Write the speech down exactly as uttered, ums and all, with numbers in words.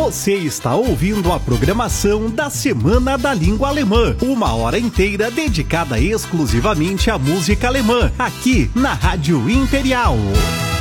Você está ouvindo a programação da Semana da Língua Alemã, uma hora inteira dedicada exclusivamente à música alemã, aqui na Rádio Imperial.